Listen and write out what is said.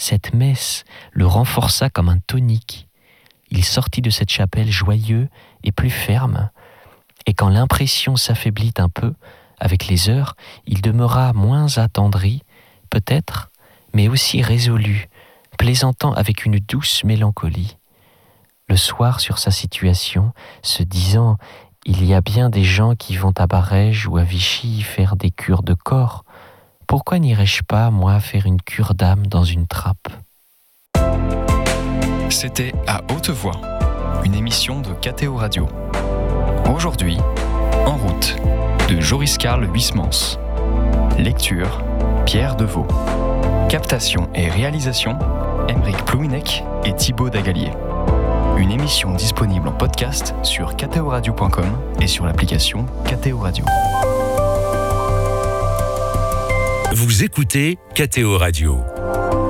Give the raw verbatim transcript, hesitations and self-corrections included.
Cette messe le renforça comme un tonique. Il sortit de cette chapelle joyeux et plus ferme, et quand l'impression s'affaiblit un peu, avec les heures, il demeura moins attendri, peut-être, mais aussi résolu, plaisantant avec une douce mélancolie. Le soir, sur sa situation, se disant « Il y a bien des gens qui vont à Barèges ou à Vichy faire des cures de corps. Pourquoi n'irais-je pas, moi, faire une cure d'âme dans une trappe ?» C'était À Haute Voix, une émission de K T O Radio. Aujourd'hui, En route, de Joris-Karl Huysmans. Lecture, Pierre Deveau. Captation et réalisation, Aymeric Plouinec et Thibaut Dagalier. Une émission disponible en podcast sur k t o radio point com et sur l'application K T O Radio. Vous écoutez K T O Radio.